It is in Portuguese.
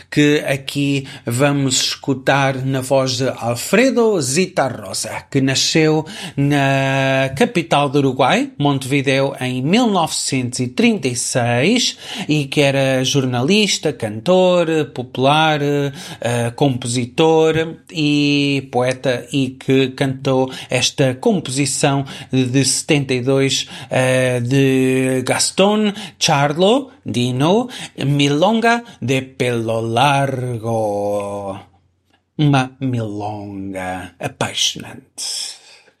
que aqui vamos escutar na voz de Alfredo Zitarrosa, que nasceu na capital do Uruguai, Montevideo, em 1936 e que era jornalista, cantor, popular, compositor e poeta e que cantou esta composição de 72 de Gastón Charlo Dino, Milonga de Pelo Largo. Uma milonga apaixonante.